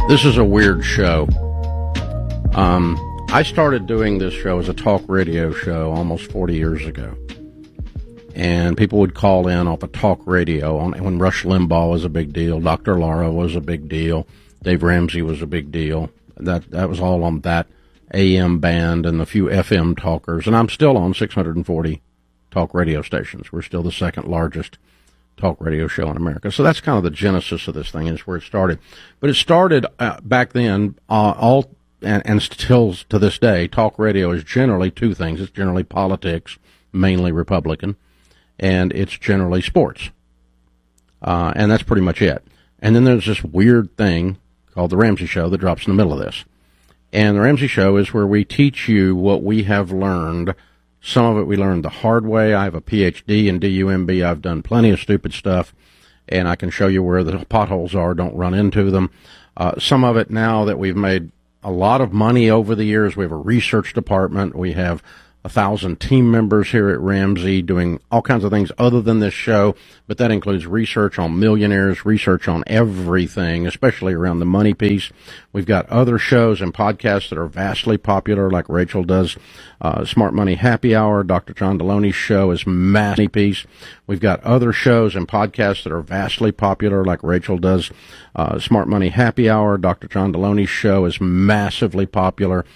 This is a weird show. I started doing this show as a talk radio show almost 40 years ago. And people would call in off of talk radio when Rush Limbaugh was a big deal, Dr. Laura was a big deal, Dave Ramsey was a big deal. That was all on that AM band and a few FM talkers. And I'm still on 640 talk radio stations. We're still the second largest talk radio show in America. So that's kind of the genesis of this thing, is where it started. But it started back then, and still to this day, talk radio is generally two things. It's generally politics, mainly Republican, and it's generally sports. And that's pretty much it. And then there's this weird thing called The Ramsey Show that drops in the middle of this. And The Ramsey Show is where we teach you what we have learned. Some of it we learned the hard way. I have a PhD in DUMB. I've done plenty of stupid stuff, and I can show you where the potholes are. Don't run into them. Some of it, now that we've made a lot of money over the years, we have a research department. We have 1,000 team members here at Ramsey doing all kinds of things other than this show, but that includes research on millionaires, research on everything, especially around the money piece. We've got other shows and podcasts that are vastly popular, like Rachel does Smart Money Happy Hour. Dr. John Deloney's show is massive piece. We've got other shows and podcasts that are vastly popular, like Rachel does Smart Money Happy Hour. Dr. John Deloney's show is massively popular.